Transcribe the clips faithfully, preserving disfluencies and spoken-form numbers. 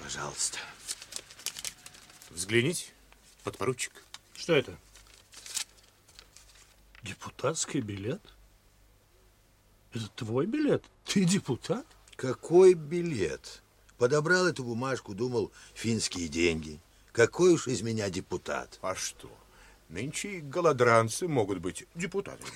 Пожалуйста. Взгляните, подпоручик. Что это? Депутатский билет? Это твой билет? Ты депутат? Какой билет? Подобрал эту бумажку, думал, финские деньги. Какой уж из меня депутат? А что? Нынче и голодранцы могут быть депутатами.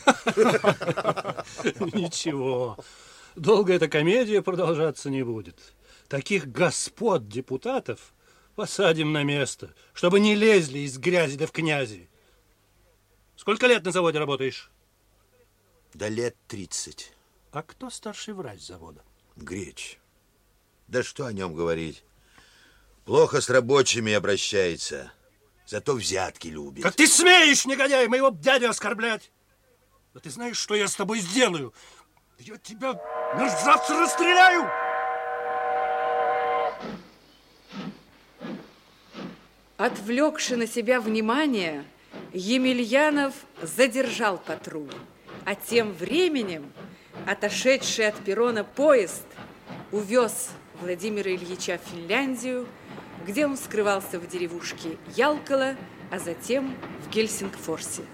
Ничего. Долго эта комедия продолжаться не будет. Таких господ депутатов посадим на место, чтобы не лезли из грязи да в князи. Сколько лет на заводе работаешь? Да лет тридцать. А кто старший врач завода? Греч. Да что о нем говорить? Плохо с рабочими обращается, зато взятки любит. Как ты смеешь, негодяй, моего дядю оскорблять? Да ты знаешь, что я с тобой сделаю? Я тебя, мерзавца, расстреляю! Отвлекши на себя внимание, Емельянов задержал патруль, а тем временем отошедший от перрона поезд увез Владимира Ильича в Финляндию, где он скрывался в деревушке Ялкала, а затем в Гельсингфорсе.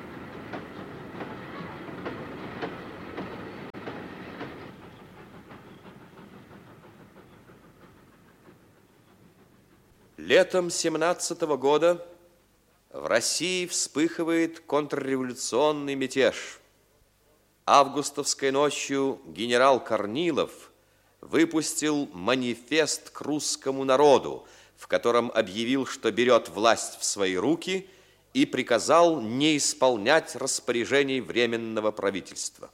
Летом семнадцатого года в России вспыхивает контрреволюционный мятеж. Августовской ночью генерал Корнилов выпустил манифест к русскому народу, в котором объявил, что берет власть в свои руки, и приказал не исполнять распоряжений Временного правительства.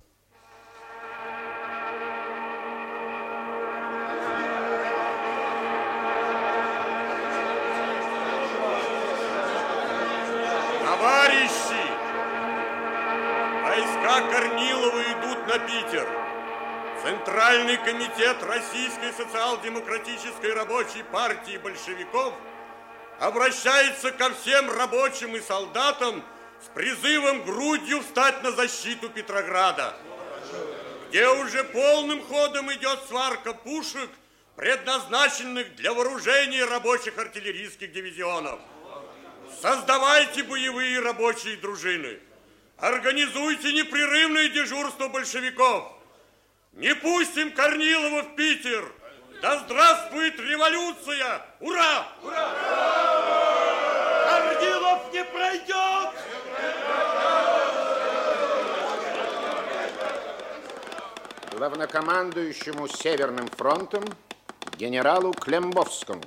Товарищи! Войска Корнилова идут на Питер. Центральный комитет Российской социал-демократической рабочей партии большевиков обращается ко всем рабочим и солдатам с призывом грудью встать на защиту Петрограда, где уже полным ходом идет сварка пушек, предназначенных для вооружения рабочих артиллерийских дивизионов. Создавайте боевые рабочие дружины. Организуйте непрерывное дежурство большевиков. Не пустим Корнилова в Питер. Да здравствует революция! Ура! Ура! Корнилов не пройдет! Главнокомандующему Северным фронтом генералу Клембовскому.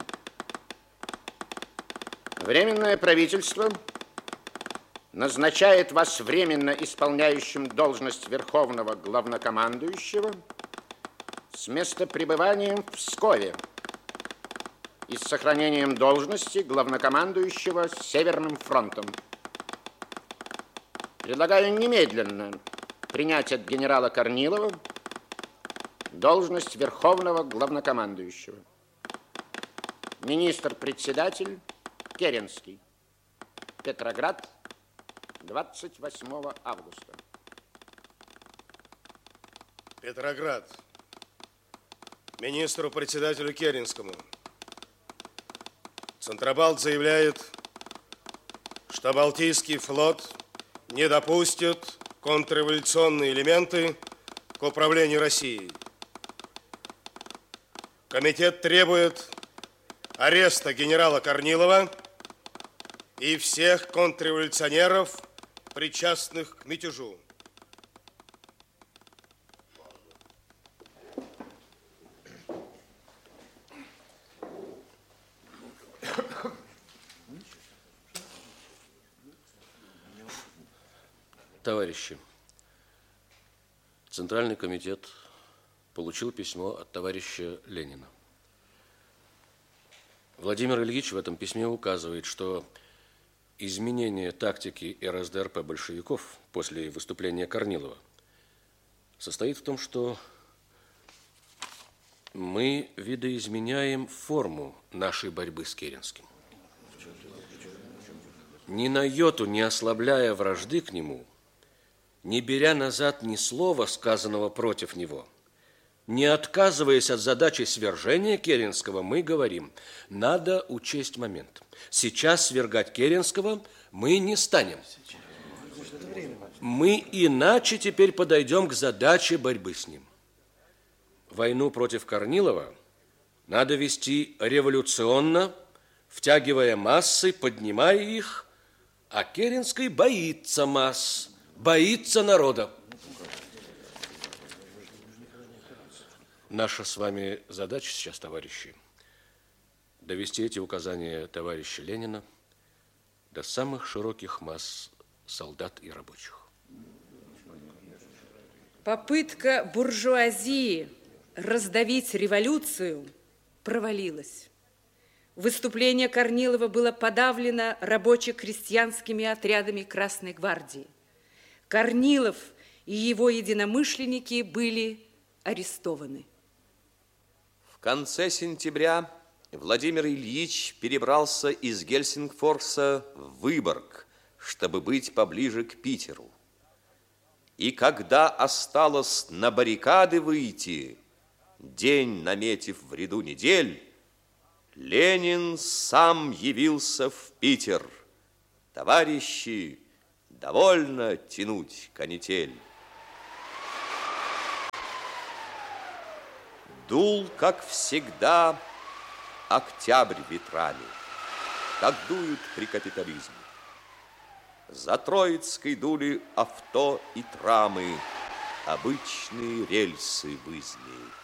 Временное правительство назначает вас временно исполняющим должность Верховного Главнокомандующего с местопребыванием в Пскове и с сохранением должности Главнокомандующего Северным фронтом. Предлагаю немедленно принять от генерала Корнилова должность Верховного Главнокомандующего. Министр-председатель Керенский. Петроград, двадцать восьмого августа. Петроград. Министру-председателю Керенскому. Центробалт заявляет, что Балтийский флот не допустит контрреволюционные элементы к управлению Россией. Комитет требует ареста генерала Корнилова и всех контрреволюционеров, причастных к мятежу. Товарищи, Центральный комитет получил письмо от товарища Ленина. Владимир Ильич в этом письме указывает, что изменение тактики эр эс дэ эр пэ большевиков после выступления Корнилова состоит в том, что мы видоизменяем форму нашей борьбы с Керенским. Ни на йоту не ослабляя вражды к нему, не беря назад ни слова, сказанного против него, Не отказываясь от задачи свержения Керенского, мы говорим, надо учесть момент. Сейчас свергать Керенского мы не станем. Мы иначе теперь подойдем к задаче борьбы с ним. Войну против Корнилова надо вести революционно, втягивая массы, поднимая их, а Керенский боится масс, боится народа. Наша с вами задача сейчас, товарищи, довести эти указания товарища Ленина до самых широких масс солдат и рабочих. Попытка буржуазии раздавить революцию провалилась. Выступление Корнилова было подавлено рабоче-крестьянскими отрядами Красной гвардии. Корнилов и его единомышленники были арестованы. В конце сентября Владимир Ильич перебрался из Гельсингфорса в Выборг, чтобы быть поближе к Питеру. И когда осталось на баррикады выйти, день наметив в ряду недель, Ленин сам явился в Питер. Товарищи, довольно тянуть канитель. Дул, как всегда, октябрь ветрами, как дуют при капитализме. За Троицкой дули авто и трамы, обычные рельсы в изни.